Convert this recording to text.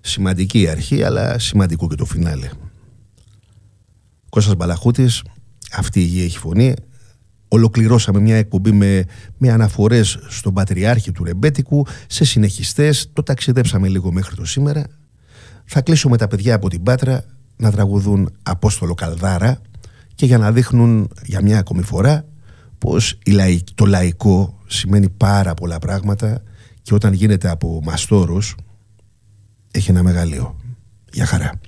Σημαντική η αρχή, αλλά σημαντικό και το φινάλε. Κώστας Μπαλαχούτης, αυτή η γη έχει φωνή. Ολοκληρώσαμε μια εκπομπή με αναφορές στον Πατριάρχη του Ρεμπέτικου, σε συνεχιστές. Το ταξιδέψαμε λίγο μέχρι το σήμερα. Θα κλείσουμε τα παιδιά από την Πάτρα να τραγουδούν Απόστολο Καλδάρα και για να δείχνουν για μια ακόμη φορά πως το λαϊκό σημαίνει πάρα πολλά πράγματα και όταν γίνεται από μαστόρους έχει ένα μεγαλείο. Γεια χαρά.